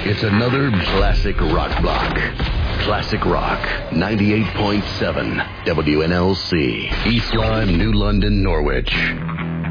It's another classic rock block. Classic Rock 98.7 WNLC. East Lyme, New London, Norwich.